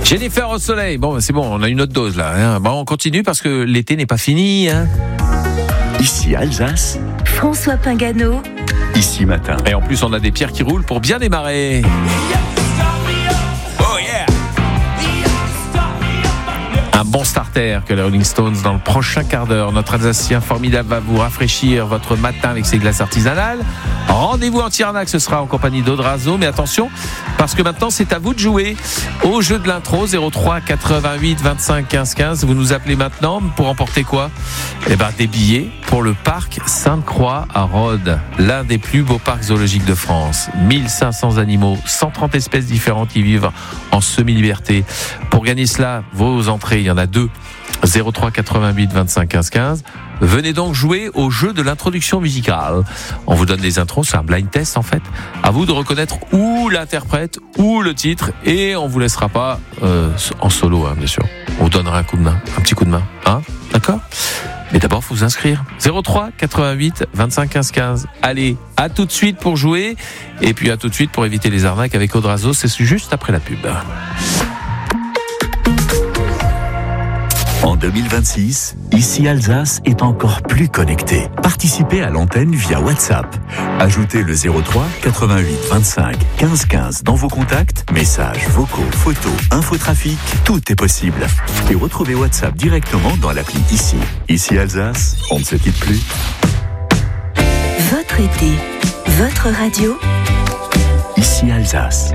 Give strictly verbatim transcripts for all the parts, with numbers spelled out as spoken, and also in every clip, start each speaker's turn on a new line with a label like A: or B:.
A: Jennifer au soleil. Bon, c'est bon, on a une autre dose là. Hein. Bon, on continue parce que l'été n'est pas fini. Hein.
B: Ici Alsace.
C: François Pingano.
B: Ici Matin.
A: Et en plus, on a des pierres qui roulent pour bien démarrer. Oh yeah! Un bon starter que les Rolling Stones dans le prochain quart d'heure. Notre Alsacien formidable va vous rafraîchir votre matin avec ses glaces artisanales. Rendez-vous anti-arnaque, ce sera en compagnie d'Audrazo. Mais attention, parce que maintenant, c'est à vous de jouer au jeu de l'intro. zéro trois quatre-vingt-huit vingt-cinq quinze quinze. Vous nous appelez maintenant pour emporter quoi? Eh ben, des billets pour le parc Sainte-Croix à Rhodes. L'un des plus beaux parcs zoologiques de France. mille cinq cents animaux, cent trente espèces différentes qui vivent en semi-liberté. Pour gagner cela, vos entrées, il y en a deux. zéro trois quatre-vingt-huit vingt-cinq quinze quinze. Venez donc jouer au jeu de l'introduction musicale. On vous donne des intros, c'est un blind test en fait. À vous de reconnaître ou l'interprète ou le titre et on vous laissera pas euh, en solo, hein, bien sûr. On vous donnera un coup de main, un petit coup de main, hein, d'accord ? Mais d'abord, faut vous inscrire. zéro trois quatre-vingt-huit vingt-cinq quinze quinze. Allez, à tout de suite pour jouer et puis à tout de suite pour éviter les arnaques avec Audrazo. C'est juste après la pub.
B: En deux mille vingt-six, Ici Alsace est encore plus connecté. Participez à l'antenne via WhatsApp. Ajoutez le zéro trois quatre-vingt-huit vingt-cinq quinze quinze dans vos contacts. Messages, vocaux, photos, infotrafic, tout est possible. Et retrouvez WhatsApp directement dans l'appli Ici. Ici Alsace, on ne se quitte plus.
C: Votre été, votre radio.
B: Ici Alsace.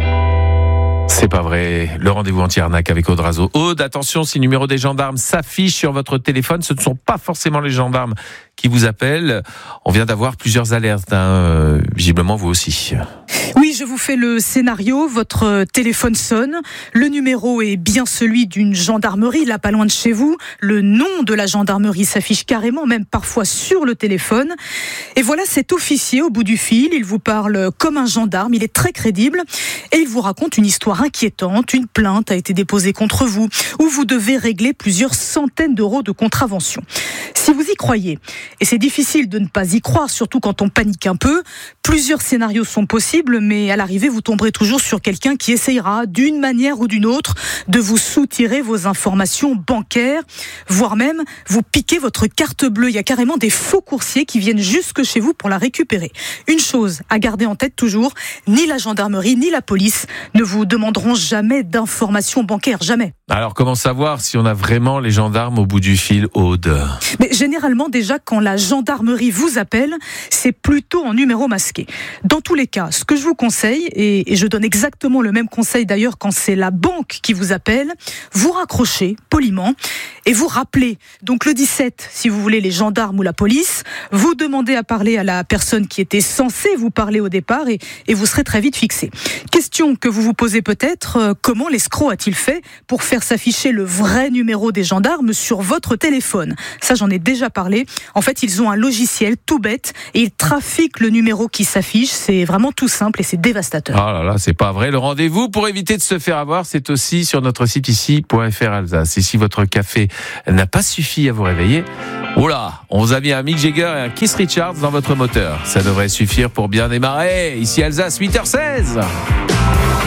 A: C'est pas vrai. Le rendez-vous anti-arnaque avec Audrazo. Aude, attention, si le numéro des gendarmes s'affiche sur votre téléphone, ce ne sont pas forcément les gendarmes qui vous appellent. On vient d'avoir plusieurs alertes, hein. euh, visiblement vous aussi.
D: Oui, je vous fais le scénario. Votre téléphone sonne. Le numéro est bien celui d'une gendarmerie, là pas loin de chez vous. Le nom de la gendarmerie s'affiche carrément, même parfois sur le téléphone. Et voilà cet officier au bout du fil. Il vous parle comme un gendarme. Il est très crédible. Et il vous raconte une histoire inquiétante. Une plainte a été déposée contre vous, où vous devez régler plusieurs centaines d'euros de contravention. Si vous y croyez, et c'est difficile de ne pas y croire, surtout quand on panique un peu, plusieurs scénarios sont possibles, mais à l'arrivée, vous tomberez toujours sur quelqu'un qui essayera, d'une manière ou d'une autre, de vous soutirer vos informations bancaires, voire même vous piquer votre carte bleue. Il y a carrément des faux coursiers qui viennent jusque chez vous pour la récupérer. Une chose à garder en tête toujours, ni la gendarmerie, ni la police ne vous demanderont jamais d'informations bancaires, jamais.
A: Alors, comment savoir si on a vraiment les gendarmes au bout du fil, Aude ?
D: Mais généralement, déjà, quand la gendarmerie vous appelle, c'est plutôt en numéro masqué. Dans tous les cas, ce que je vous conseille, et, et je donne exactement le même conseil d'ailleurs quand c'est la banque qui vous appelle, vous raccrochez poliment et vous rappelez. Donc le dix-sept, si vous voulez, les gendarmes ou la police, vous demandez à parler à la personne qui était censée vous parler au départ et, et vous serez très vite fixé. Question que vous vous posez peut-être, euh, comment l'escroc a-t-il fait pour faire s'afficher le vrai numéro des gendarmes sur votre téléphone ? Ça, j'en ai déjà parlé. En fait, ils ont un logiciel tout bête et ils trafiquent le numéro qui s'affiche. C'est vraiment tout simple et c'est dévastateur.
A: Ah là là, c'est pas vrai. Le rendez-vous pour éviter de se faire avoir, c'est aussi sur notre site ici point f r Alsace. Et si votre café n'a pas suffi à vous réveiller, oh là, on vous a mis un Mick Jagger et un Keith Richards dans votre moteur. Ça devrait suffire pour bien démarrer. Ici Alsace, huit heures seize.